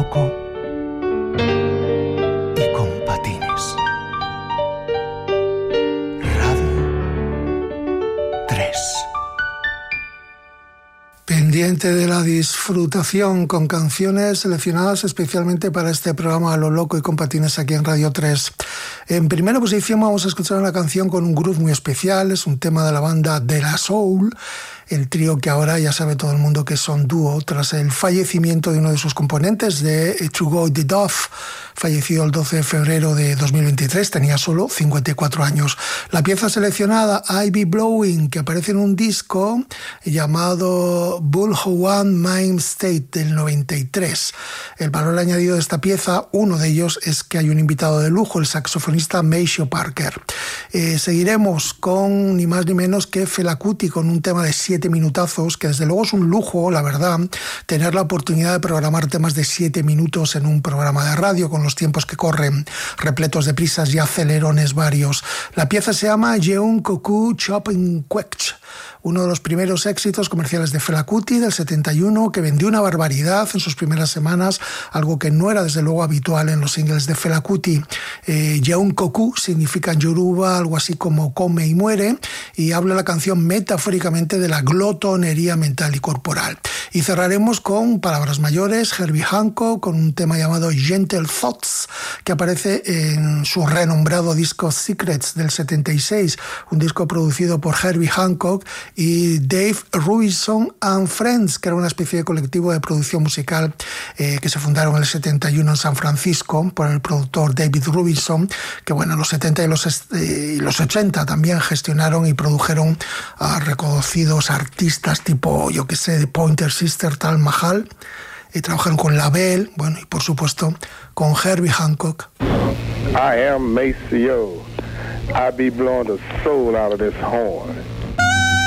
loco y con patines. Radio 3. Pendiente de la disfrutación con canciones seleccionadas especialmente para este programa A lo loco y con patines aquí en Radio 3. En primera posición vamos a escuchar una canción con un groove muy especial, es un tema de la banda De La Soul, el trío que ahora ya sabe todo el mundo que son dúo tras el fallecimiento de uno de sus componentes, de To Go The Duff, fallecido el 12 de febrero de 2023, tenía solo 54 años. La pieza seleccionada, I Be Blowing, que aparece en un disco llamado Bullhowan Mind State del 93. El valor añadido de esta pieza, uno de ellos, es que hay un invitado de lujo, el saxofonista Maceo Parker. Seguiremos con ni más ni menos que Fela Kuti, con un tema de 7 minutazos, que desde luego es un lujo, la verdad, tener la oportunidad de programar temas de 7 minutos en un programa de radio, con los tiempos que corren, repletos de prisas y acelerones varios. La pieza se llama Jeun Koku Chopin Quech, uno de los primeros éxitos comerciales de Fela Kuti del 71, que vendió una barbaridad en sus primeras semanas, algo que no era desde luego habitual en los singles de Fela Kuti. Jeun Koku significa en yoruba algo así como come y muere, y habla la canción metafóricamente de la glotonería mental y corporal. Y cerraremos con palabras mayores, Herbie Hancock, con un tema llamado Gentle Thoughts, que aparece en su renombrado disco Secrets del 76, un disco producido por Herbie Hancock y Dave Rubinson and Friends, que era una especie de colectivo de producción musical que se fundaron en el 71 en San Francisco por el productor David Rubinson, que bueno, en los 70 y los 80 también gestionaron y produjeron a reconocidos artistas tipo, yo que sé, de Pointer Sister, Tal Mahal, y trabajaron con Labelle, bueno, y por supuesto con Herbie Hancock. I am Maceo. I be blowing the soul out of this horn.